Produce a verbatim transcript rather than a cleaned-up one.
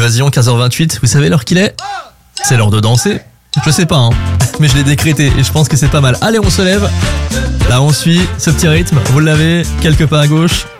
Évasion, quinze heures vingt-huit. Vous savez l'heure qu'il est? C'est l'heure de danser. Je sais pas, hein. Mais je l'ai décrété et je pense que c'est pas mal. Allez, on se lève. Là, on suit ce petit rythme. Vous l'avez, quelques pas à gauche.